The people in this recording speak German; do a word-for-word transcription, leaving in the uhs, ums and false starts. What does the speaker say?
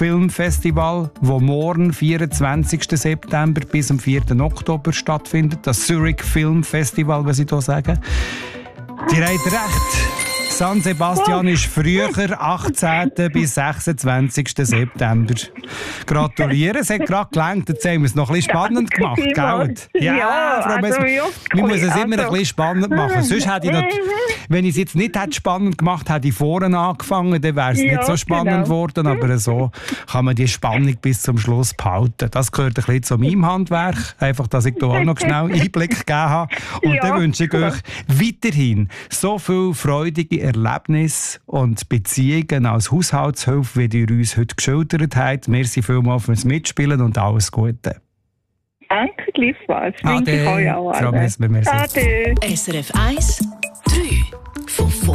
Film Festival, das morgen, vierundzwanzigsten September bis am vierten Oktober stattfindet. Das Zurich Film Festival, was ich hier sage. Die habt recht. San Sebastian ist früher, achtzehnten bis sechsundzwanzigsten September. Gratuliere, es hat gerade gelangt. Jetzt haben wir es noch ein bisschen spannend gemacht, gell? Ja, ja, Frau Messmer, also, wir müssen es also. immer ein bisschen spannend machen. Sonst hätte ich noch, wenn ich es jetzt nicht hätte spannend gemacht hätte, ich vorne angefangen, dann wäre es Ja, nicht so spannend genau. geworden. Aber so kann man die Spannung bis zum Schluss behalten. Das gehört ein bisschen zu meinem Handwerk. Einfach, dass ich da auch noch schnell Einblick gegeben habe. Und Ja, dann wünsche ich klar. euch weiterhin so viel freudige Erlebnisse und Beziehungen als Haushaltshilfe, wie ihr uns heute geschildert habt. Merci vielmals fürs Mitspielen und alles Gute. Danke, gleichfalls. Wünsche ich Ade. euch auch Frau alle. Messmer, merci. Ade. S R F eins, drei von